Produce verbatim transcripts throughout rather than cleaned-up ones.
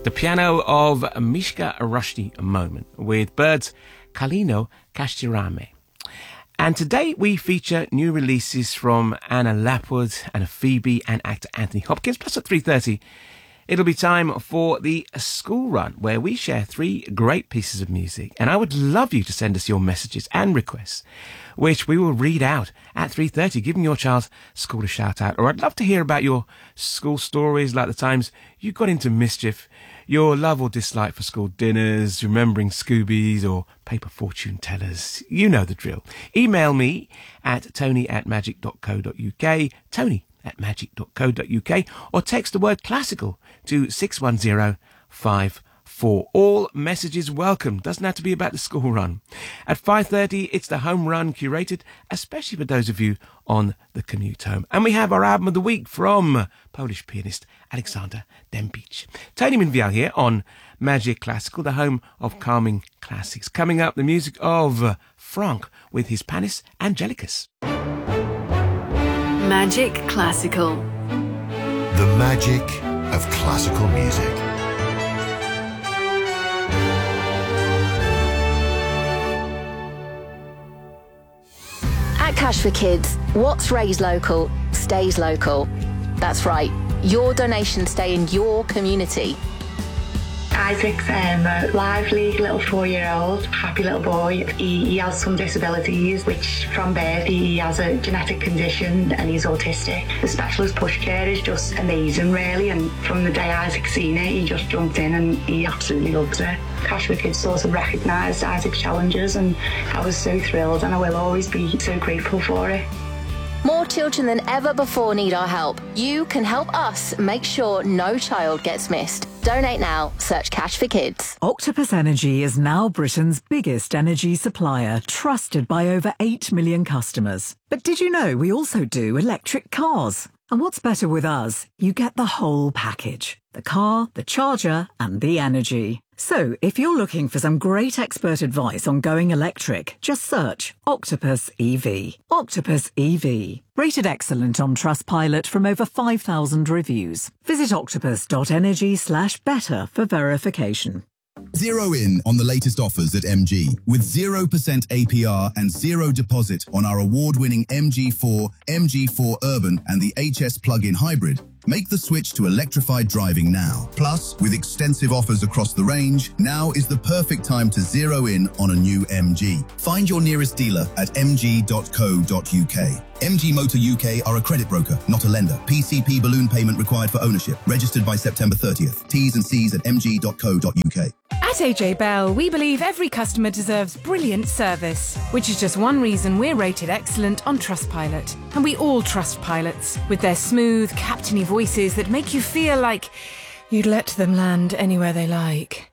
the piano of Mishka Rushdie Moment with Bird's Kalino Kashtirame. And today we feature new releases from Anna Lapwood, Anna Phoebe and actor Anthony Hopkins. Plus at three thirty, it'll be time for the school run where we share three great pieces of music. And I would love you to send us your messages and requests, which we will read out at three thirty, giving your child's school a shout out. Or I'd love to hear about your school stories, like the times you got into mischief, your love or dislike for school dinners, remembering Scoobies or paper fortune tellers. You know the drill. Email me at tony at magic dot co dot uk, tony at magic dot co dot uk, or text the word classical to six one zero five four. All messages welcome. Doesn't have to be about the school run. At five thirty, it's the home run curated, especially for those of you on the commute home. And we have our album of the week from Polish pianist Alexander Dębicz. Tony Minvial here on Magic Classical, the home of calming classics. Coming up, the music of Franck with his Panis Angelicus. Magic Classical. The magic of classical music. At Cash for Kids, what's raised local stays local. That's right, your donations stay in your community. Isaac's um, a lively little four-year-old, happy little boy. He, he has some disabilities, which from birth he has a genetic condition and he's autistic. The specialist pushcare is just amazing, really, and from the day Isaac's seen it, he just jumped in and he absolutely loves it. Cash for Kids sort of recognised Isaac's challenges, and I was so thrilled, and I will always be so grateful for it. More children than ever before need our help. You can help us make sure no child gets missed. Donate now. Search Cash for Kids. Octopus Energy is now Britain's biggest energy supplier, trusted by over eight million customers. But did you know we also do electric cars? And what's better with us? You get the whole package. The car, the charger, and the energy. So, if you're looking for some great expert advice on going electric, just search Octopus E V. Octopus E V. Rated excellent on Trustpilot from over five thousand reviews. Visit octopus.energy slash better for verification. Zero in on the latest offers at M G with zero percent A P R and zero deposit on our award-winning M G four, M G four Urban and the H S plug-in hybrid. Make the switch to electrified driving now. Plus, with extensive offers across the range, now is the perfect time to zero in on a new M G. Find your nearest dealer at m g dot co dot u k. M G Motor U K are a credit broker, not a lender. P C P balloon payment required for ownership. Registered by September thirtieth. T's and C's at m g dot co dot u k. At A J Bell, we believe every customer deserves brilliant service, which is just one reason we're rated excellent on Trustpilot. And we all trust pilots, with their smooth, captainy voices that make you feel like you'd let them land anywhere they like.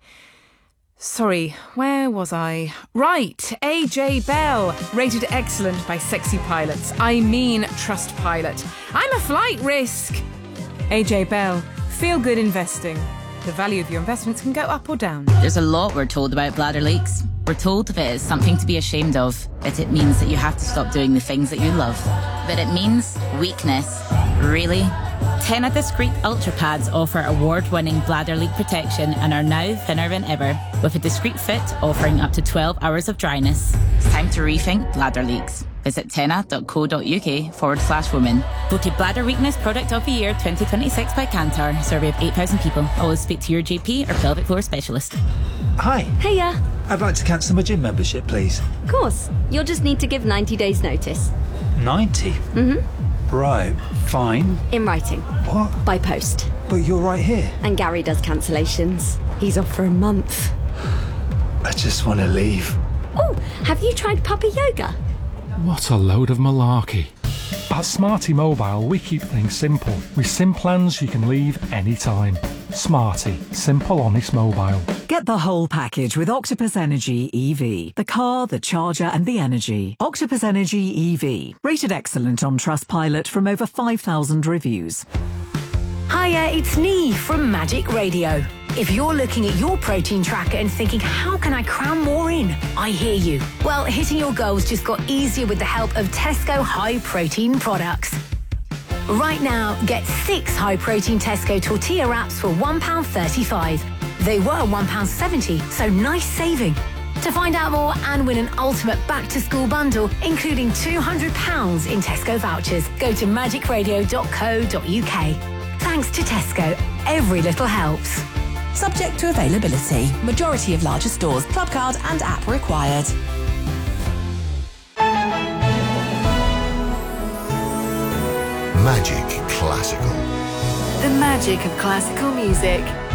Sorry, where was I? Right, A J Bell, rated excellent by sexy pilots. I mean Trustpilot. I'm a flight risk. A J Bell, feel good investing. The value of your investments can go up or down. There's a lot we're told about bladder leaks. We're told that it's something to be ashamed of, that it means that you have to stop doing the things that you love. That it means weakness. Really? Tena Discreet Ultra Pads offer award-winning bladder leak protection and are now thinner than ever, with a discreet fit offering up to twelve hours of dryness. It's time to rethink bladder leaks. Visit tena dot co dot uk forward slash women. Voted Bladder Weakness Product of the Year twenty twenty-six by Kantar. Survey of eight thousand people. Always speak to your G P or pelvic floor specialist. Hi. Hiya. I'd like to cancel my gym membership, please. Of course. You'll just need to give ninety days notice. ninety? Mm-hmm. Right. Fine. In writing. What? By post. But you're right here. And Gary does cancellations. He's off for a month. I just want to leave. Oh, have you tried puppy yoga? What a load of malarkey. At Smarty Mobile, we keep things simple. With SIM plans you can leave anytime. Smarty. Simple, honest mobile. Get the whole package with Octopus Energy E V. The car, the charger and the energy. Octopus Energy E V. Rated excellent on Trustpilot from over five thousand reviews. Hiya, it's Nee from Magic Radio. If you're looking at your protein tracker and thinking, how can I cram more in? I hear you. Well, hitting your goals just got easier with the help of Tesco high protein products. Right now, get six high protein Tesco tortilla wraps for one pound thirty-five. They were one pound seventy, so nice saving. To find out more and win an ultimate back-to-school bundle, including two hundred pounds in Tesco vouchers, go to magic radio dot co dot uk. Thanks to Tesco, every little helps. Subject to availability. Majority of larger stores. Club card and app required. Magic Classical. The magic of classical music.